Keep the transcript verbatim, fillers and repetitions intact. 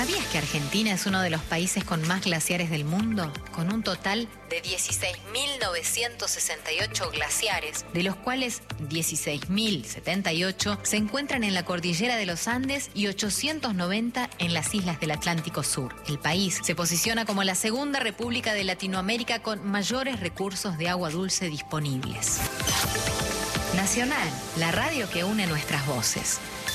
¿Sabías que Argentina es uno de los países con más glaciares del mundo? Con un total de dieciséis mil novecientos sesenta y ocho glaciares, de los cuales dieciséis mil setenta y ocho se encuentran en la cordillera de los Andes y ochocientos noventa en las islas del Atlántico Sur. El país se posiciona como la segunda república de Latinoamérica con mayores recursos de agua dulce disponibles. Nacional, la radio que une nuestras voces.